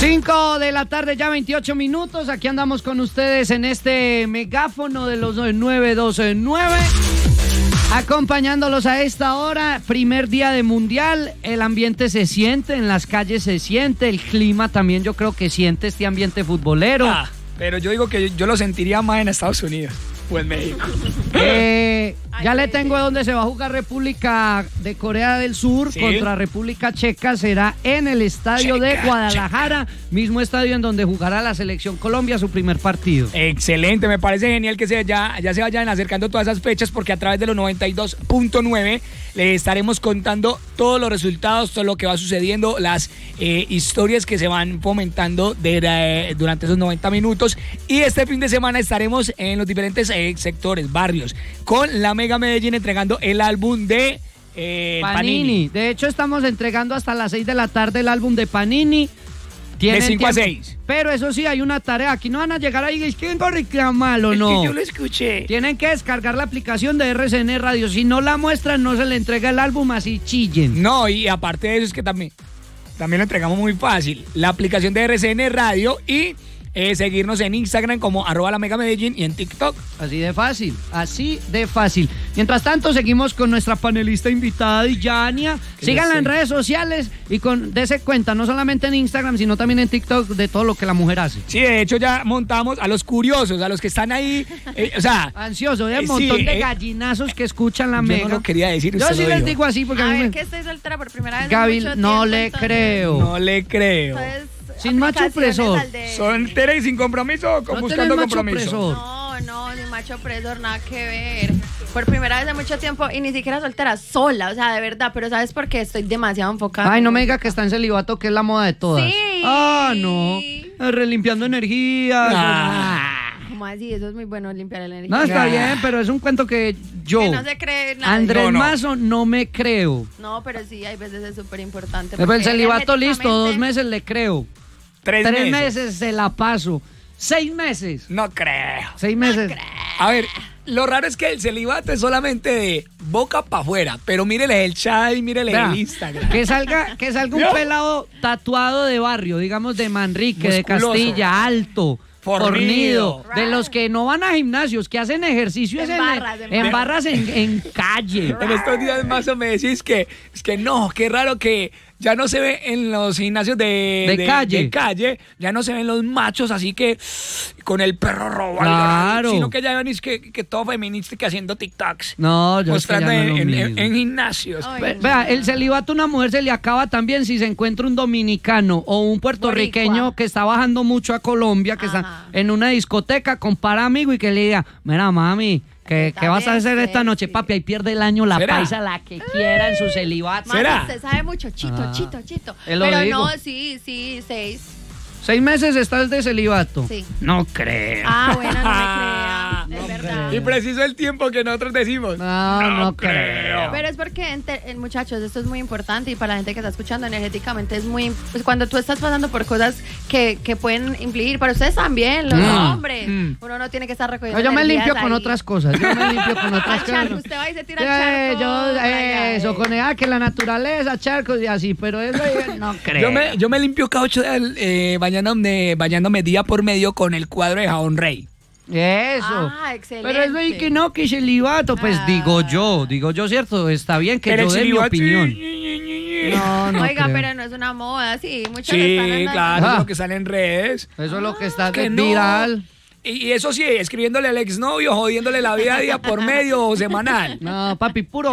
5 de la tarde, ya 28 minutos. Aquí andamos con ustedes en este megáfono de los 929. Acompañándolos a esta hora, primer día de Mundial, el ambiente se siente, en las calles se siente, el clima también yo creo que siente este ambiente futbolero. Pero yo digo que yo lo sentiría más en Estados Unidos o en México. Ya le tengo dónde se va a jugar República de Corea del Sur contra República Checa. Será en el estadio de Guadalajara, mismo estadio en donde jugará la selección Colombia su primer partido. Excelente, me parece genial que ya se vayan acercando todas esas fechas, porque a través de los 92.9 le estaremos contando todos los resultados, todo lo que va sucediendo, las historias que se van fomentando durante esos 90 minutos. Y este fin de semana estaremos en los diferentes sectores, barrios, con la Mega Medellín entregando el álbum de Panini. De hecho, estamos entregando hasta las 6 de la tarde el álbum de Panini. De 5 a 6. Pero eso sí, hay una tarea. Aquí no van a llegar ahí y es que vengo a reclamarlo, no. Es que yo lo escuché. Tienen que descargar la aplicación de RCN Radio. Si no la muestran, no se le entrega el álbum, así chillen. No, y aparte de eso es que también lo entregamos muy fácil. La aplicación de RCN Radio y seguirnos en Instagram como @lamegamedellín y en TikTok. Así de fácil, así de fácil. Mientras tanto, seguimos con nuestra panelista invitada, Diyania. Síganla en redes sociales y dese cuenta, no solamente en Instagram, sino también en TikTok, de todo lo que la mujer hace. Sí, de hecho ya montamos a los curiosos, a los que están ahí, ansiosos, hay un montón de gallinazos que escuchan la Mega. Yo no lo quería decir. Yo sí les digo así porque a ver, que estoy soltera por primera vez. Gaby, no le creo. No le creo. Entonces, sin macho opresor. ¿Soltera y sin compromiso o buscando compromiso? No, sin macho opresor, nada que ver. Por primera vez en mucho tiempo y ni siquiera soltera, sola, o sea, de verdad. Pero ¿sabes por qué? Estoy demasiado enfocada. Ay, no me diga que está en celibato, que es la moda de todas. Sí. No. Relimpiando energía. ¿Cómo así? Eso es muy bueno, limpiar la energía. No, está bien, pero es un cuento que yo, que no se cree nada. Andrés Mazo, no me creo. No, pero sí, hay veces es súper importante. Pero el celibato listo, 2 meses le creo. 3 meses se la paso. 6 meses. No creo. 6 meses. No creo. A ver, lo raro es que el celibato es solamente de boca para afuera, pero mírele el chat y mírele el Instagram. Que salga un pelado tatuado de barrio, digamos de Manrique, musculoso, de Castilla, alto, fornido, de los que no van a gimnasios, que hacen ejercicios en barras en calle. En estos días más me decís que no, qué raro que ya no se ve en los gimnasios de calle, ya no se ven los machos así que con el perro robado, claro, sino que ya ven que todo feminista que haciendo TikToks. No, yo mostrando es que ya no es lo mismo. en gimnasios. Vea, el celibato a una mujer se le acaba también si se encuentra un dominicano o un puertorriqueño que está bajando mucho a Colombia, que está en una discoteca con amigo y que le diga, mira mami, ¿Qué vas a hacer esta noche, papi? Ahí pierde el año la paisa, la que quiera en su celibato. ¿Será? Usted sabe mucho, Chito. Pero no, sí, 6. 6 meses estás de celibato. Sí. No creo. Bueno, no me crea. Es verdad. Y preciso el tiempo que nosotros decimos. No creo. Pero es porque, muchachos, esto es muy importante y para la gente que está escuchando, energéticamente es muy... Pues cuando tú estás pasando por cosas que pueden influir, para ustedes también, los hombres, uno no tiene que estar recogiendo yo me limpio con otras cosas. Yo me limpio con otras cosas. Usted va y se tira al charco. Con que la naturaleza, charcos y así, pero eso no creo. Yo me limpio cada 8 días bañándome día por medio con el cuadro de jabón Rey. Eso. Excelente. Pero eso y que no, que celibato, pues digo yo, ¿cierto? Está bien que pero yo dé mi opinión. No Oiga, creo. Pero no es una moda, sí. Muchos están claro, es lo que sale en redes. Eso es lo que está viral. Y eso sí, escribiéndole al exnovio, jodiéndole la vida día por medio o semanal. No, papi, puro